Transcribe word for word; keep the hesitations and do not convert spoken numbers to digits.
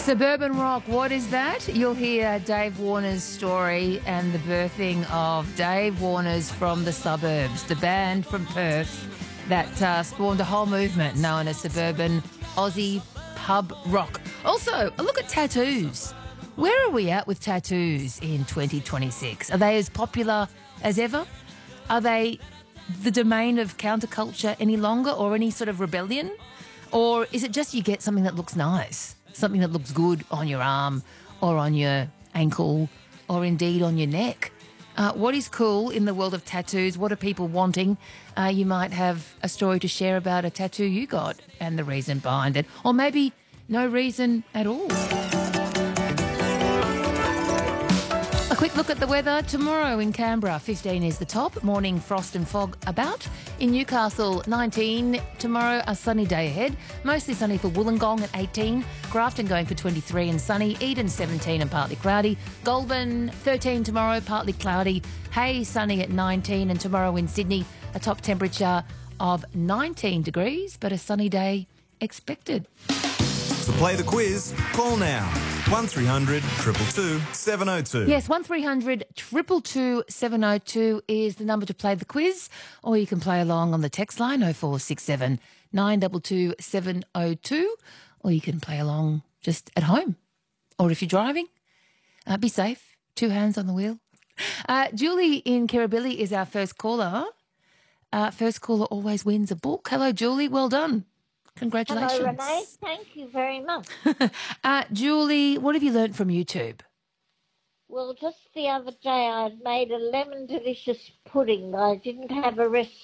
Suburban rock, what is that? You'll hear Dave Warner's story and the birthing of Dave Warner's From the Suburbs, the band from Perth that uh, spawned a whole movement known as suburban Aussie pub rock. Also, a look at tattoos. Where are we at with tattoos in twenty twenty-six? Are they as popular as ever? Are they the domain of counterculture any longer, or any sort of rebellion? Or is it just you get something that looks nice, something that looks good on your arm or on your ankle or indeed on your neck? Uh, what is cool in the world of tattoos? What are people wanting? Uh, you might have a story to share about a tattoo you got and the reason behind it, or maybe no reason at all. A quick look at the weather. Tomorrow in Canberra, fifteen is the top. Morning frost and fog about. In Newcastle, nineteen. Tomorrow, a sunny day ahead. Mostly sunny for Wollongong at eighteen. Grafton going for twenty-three and sunny. Eden, seventeen and partly cloudy. Goulburn, thirteen tomorrow, partly cloudy. Hay, sunny at nineteen. And tomorrow in Sydney, a top temperature of nineteen degrees, but a sunny day expected. To play the quiz, call now. one three hundred two two two seven oh two. Yes, one three hundred two two two seven oh two is the number to play the quiz, or you can play along on the text line oh four six seven nine two two seven oh two, or you can play along just at home. Or if you're driving, uh, be safe, two hands on the wheel. Uh, Julie in Kirribilli is our first caller. Uh, first caller always wins a book. Hello, Julie, well done. Congratulations. Hello, Renee. Thank you very much. uh, Julie, what have you learnt from YouTube? Well, just the other day I made a lemon delicious pudding. I didn't have a recipe